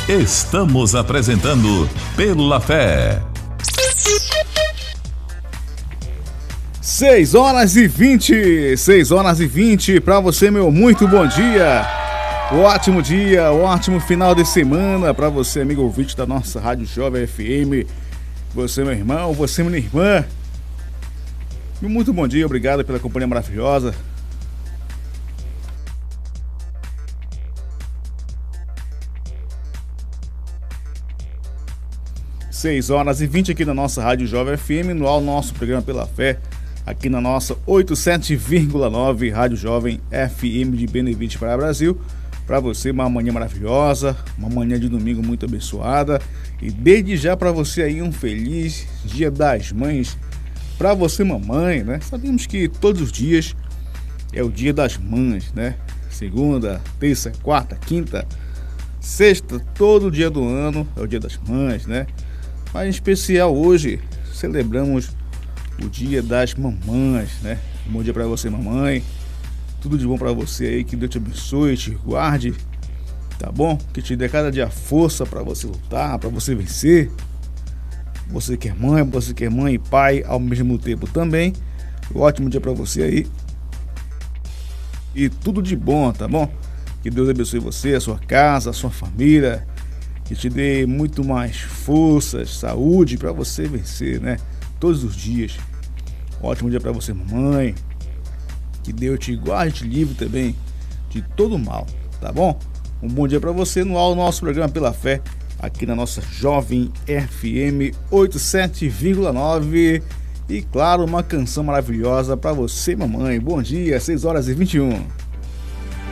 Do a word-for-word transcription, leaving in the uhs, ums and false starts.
Estamos apresentando Pela Fé. seis horas e vinte, seis horas e vinte, para você, meu muito bom dia. Ótimo dia, ótimo final de semana para você, amigo ouvinte da nossa Rádio Jovem F M. Você, meu irmão, você, minha irmã. Muito bom dia, obrigado pela companhia maravilhosa. seis horas e vinte aqui na nossa Rádio Jovem F M, no ao nosso programa Pela Fé, aqui na nossa oitenta e sete vírgula nove Rádio Jovem F M de Benevite para o Brasil. Para você, uma manhã maravilhosa, uma manhã de domingo muito abençoada. E desde já para você aí um feliz Dia das Mães. Para você, mamãe, né? Sabemos que todos os dias é o Dia das Mães, né? Segunda, terça, quarta, quinta, sexta, todo dia do ano é o Dia das Mães, né? Mas em especial hoje celebramos o Dia das Mamães, né? Um bom dia para você, mamãe. Tudo de bom para você aí, que Deus te abençoe, te guarde, tá bom? Que te dê cada dia força para você lutar, para você vencer. Você que é mãe, você que é mãe e pai ao mesmo tempo também. Um ótimo dia para você aí. E tudo de bom, tá bom? Que Deus abençoe você, a sua casa, a sua família. Que te dê muito mais forças, saúde para você vencer, né? Todos os dias. Ótimo dia para você, mamãe. Que Deus te guarde, te livre também de todo mal, tá bom? Um bom dia para você no ao nosso programa Pela Fé, aqui na nossa Jovem F M oitenta e sete vírgula nove. E claro, uma canção maravilhosa para você, mamãe. Bom dia, seis horas e vinte e um.